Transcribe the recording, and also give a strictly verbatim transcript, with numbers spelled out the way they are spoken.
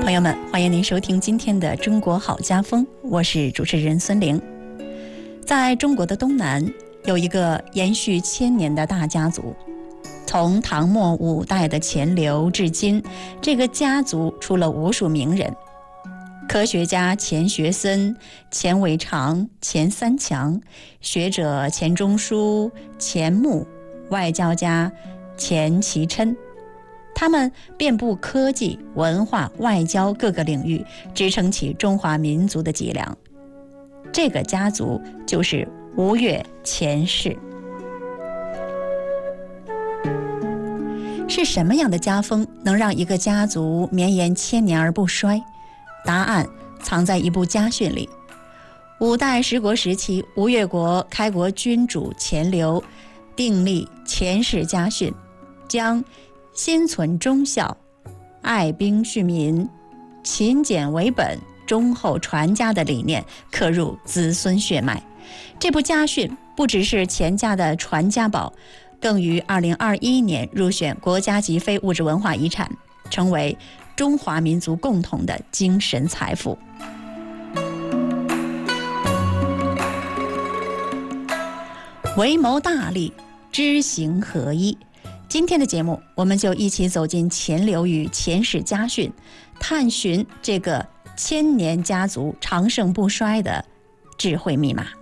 朋友们，欢迎您收听今天的中国好家风，我是主持人孙玲。在中国的东南有一个延续千年的大家族，从唐末五代的钱镠至今，这个家族出了无数名人，科学家钱学森、钱伟长、钱三强，学者钱钟书、钱穆，外交家钱其琛，他们遍布科技、文化、外交各个领域，支撑起中华民族的脊梁。这个家族就是吴越钱氏。是什么样的家风能让一个家族绵延千年而不衰？答案藏在一部家训里。五代十国时期，吴越国开国君主钱镠订立钱氏家训，将心存忠孝、爱兵恤民、勤俭为本、忠厚传家的理念刻入子孙血脉。这部家训不只是钱家的传家宝，更于二零二一年入选国家级非物质文化遗产，成为中华民族共同的精神财富。为谋大利，知行合一。今天的节目，我们就一起走进钱镠与钱氏家训，探寻这个千年家族长盛不衰的智慧密码。